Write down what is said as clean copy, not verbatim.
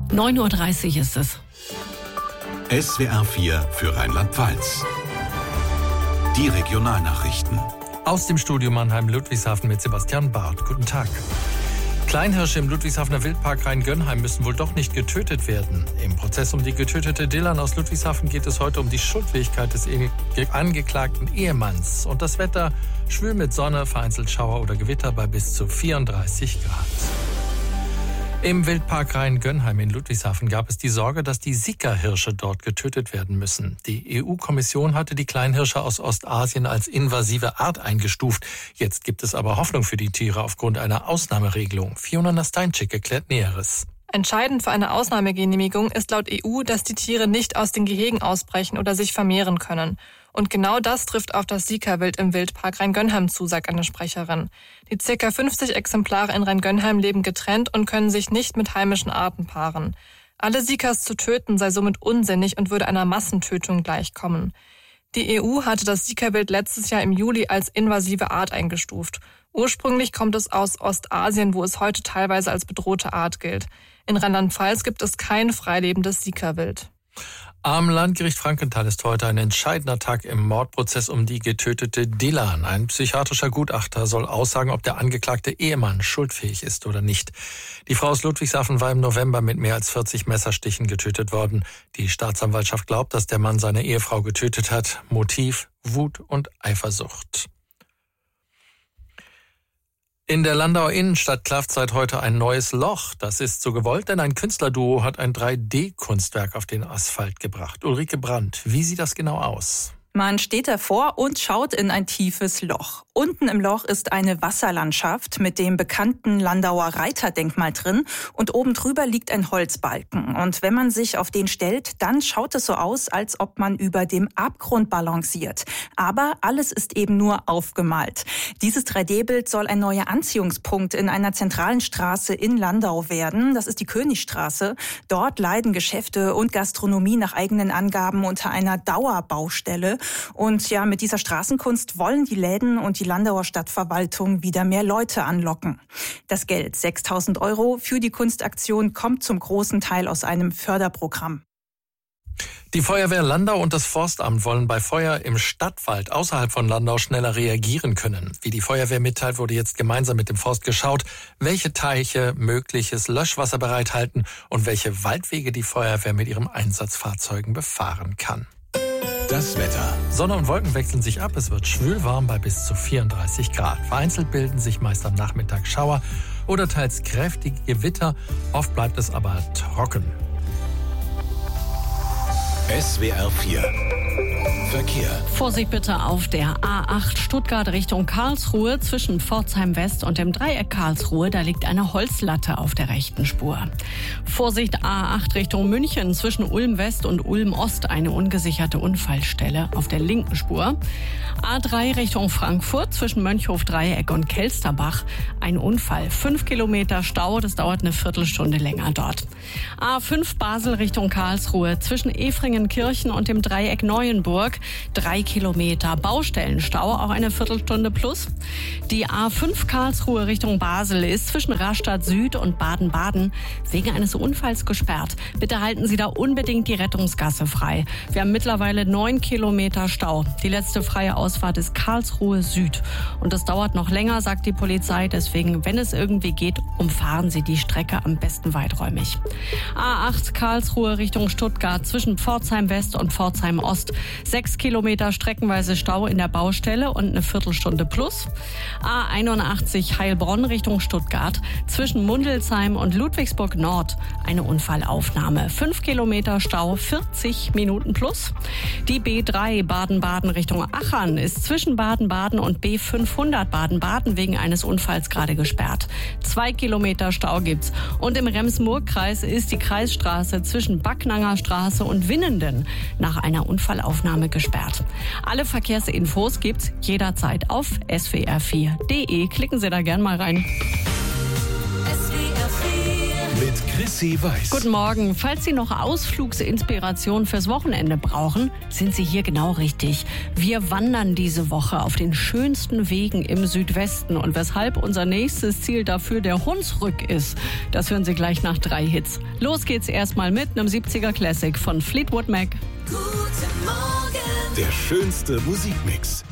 9:30 Uhr ist es. SWR 4 für Rheinland-Pfalz. Die Regionalnachrichten. Aus dem Studio Mannheim-Ludwigshafen mit Sebastian Barth. Guten Tag. Kleinhirsche im Ludwigshafener Wildpark Rheingönheim müssen wohl doch nicht getötet werden. Im Prozess um die getötete Dylan aus Ludwigshafen geht es heute um die Schuldfähigkeit des angeklagten Ehemanns. Und das Wetter: schwül mit Sonne, vereinzelt Schauer oder Gewitter bei bis zu 34 Grad. Im Wildpark Rheingönheim in Ludwigshafen gab es die Sorge, dass die Sika-Hirsche dort getötet werden müssen. Die EU-Kommission hatte die Kleinhirsche aus Ostasien als invasive Art eingestuft. Jetzt gibt es aber Hoffnung für die Tiere aufgrund einer Ausnahmeregelung. Fiona Nastańczyk erklärt Näheres. Entscheidend für eine Ausnahmegenehmigung ist laut EU, dass die Tiere nicht aus den Gehegen ausbrechen oder sich vermehren können. Und genau das trifft auf das Sika-Wild im Wildpark Rheingönheim zu, sagt eine Sprecherin. Die ca. 50 Exemplare in Rheingönheim leben getrennt und können sich nicht mit heimischen Arten paaren. Alle Sikas zu töten sei somit unsinnig und würde einer Massentötung gleichkommen. Die EU hatte das Sika-Wild letztes Jahr im Juli als invasive Art eingestuft. Ursprünglich kommt es aus Ostasien, wo es heute teilweise als bedrohte Art gilt. In Rheinland-Pfalz gibt es kein freilebendes Sika-Wild. Am Landgericht Frankenthal ist heute ein entscheidender Tag im Mordprozess um die getötete Dylan. Ein psychiatrischer Gutachter soll aussagen, ob der angeklagte Ehemann schuldfähig ist oder nicht. Die Frau aus Ludwigshafen war im November mit mehr als 40 Messerstichen getötet worden. Die Staatsanwaltschaft glaubt, dass der Mann seine Ehefrau getötet hat. Motiv: Wut und Eifersucht. In der Landauer Innenstadt klafft seit heute ein neues Loch. Das ist so gewollt, denn ein Künstlerduo hat ein 3D-Kunstwerk auf den Asphalt gebracht. Ulrike Brandt, wie sieht das genau aus? Man steht davor und schaut in ein tiefes Loch. Unten im Loch ist eine Wasserlandschaft mit dem bekannten Landauer Reiterdenkmal drin und oben drüber liegt ein Holzbalken. Und wenn man sich auf den stellt, dann schaut es so aus, als ob man über dem Abgrund balanciert. Aber alles ist eben nur aufgemalt. Dieses 3D-Bild soll ein neuer Anziehungspunkt in einer zentralen Straße in Landau werden. Das ist die Königstraße. Dort leiden Geschäfte und Gastronomie nach eigenen Angaben unter einer Dauerbaustelle. Und ja, mit dieser Straßenkunst wollen die Läden und die Landauer Stadtverwaltung wieder mehr Leute anlocken. Das Geld, 6.000 € für die Kunstaktion, kommt zum großen Teil aus einem Förderprogramm. Die Feuerwehr Landau und das Forstamt wollen bei Feuer im Stadtwald außerhalb von Landau schneller reagieren können. Wie die Feuerwehr mitteilt, wurde jetzt gemeinsam mit dem Forst geschaut, welche Teiche mögliches Löschwasser bereithalten und welche Waldwege die Feuerwehr mit ihren Einsatzfahrzeugen befahren kann. Das Wetter. Sonne und Wolken wechseln sich ab. Es wird schwül warm bei bis zu 34 Grad. Vereinzelt bilden sich meist am Nachmittag Schauer oder teils kräftige Gewitter. Oft bleibt es aber trocken. SWR 4 Verkehr. Vorsicht bitte auf der A8 Stuttgart Richtung Karlsruhe zwischen Pforzheim West und dem Dreieck Karlsruhe. Da liegt eine Holzlatte auf der rechten Spur. Vorsicht A8 Richtung München zwischen Ulm West und Ulm Ost. Eine ungesicherte Unfallstelle auf der linken Spur. A3 Richtung Frankfurt zwischen Mönchhof Dreieck und Kelsterbach. Ein Unfall. 5 Kilometer Stau. Das dauert eine Viertelstunde länger dort. A5 Basel Richtung Karlsruhe zwischen Efringenkirchen und dem Dreieck Neuenburg. 3 Kilometer Baustellenstau, auch eine Viertelstunde plus. Die A5 Karlsruhe Richtung Basel ist zwischen Rastatt Süd und Baden-Baden wegen eines Unfalls gesperrt. Bitte halten Sie da unbedingt die Rettungsgasse frei. Wir haben mittlerweile 9 Kilometer Stau. Die letzte freie Ausfahrt ist Karlsruhe Süd. Und das dauert noch länger, sagt die Polizei. Deswegen, wenn es irgendwie geht, umfahren Sie die Strecke am besten weiträumig. A8 Karlsruhe Richtung Stuttgart zwischen Pforzheim West und Pforzheim Ost. 6 Kilometer streckenweise Stau in der Baustelle und eine Viertelstunde plus. A81 Heilbronn Richtung Stuttgart zwischen Mundelsheim und Ludwigsburg Nord. Eine Unfallaufnahme. 5 Kilometer Stau, 40 Minuten plus. Die B3 Baden-Baden Richtung Achern ist zwischen Baden-Baden und B500 Baden-Baden wegen eines Unfalls gerade gesperrt. 2 Kilometer Stau gibt's. Und im Rems-Murr-Kreis ist die Kreisstraße zwischen Backnanger Straße und Winnenden nach einer Unfallaufnahme gesperrt. Alle Verkehrsinfos gibt's jederzeit auf swr4.de. Klicken Sie da gern mal rein. Mit Chrissy Weiß. Guten Morgen. Falls Sie noch Ausflugsinspiration fürs Wochenende brauchen, sind Sie hier genau richtig. Wir wandern diese Woche auf den schönsten Wegen im Südwesten. Und weshalb unser nächstes Ziel dafür der Hunsrück ist, das hören Sie gleich nach 3 Hits. Los geht's erstmal mit einem 70er Classic von Fleetwood Mac. Guten Morgen. Der schönste Musikmix.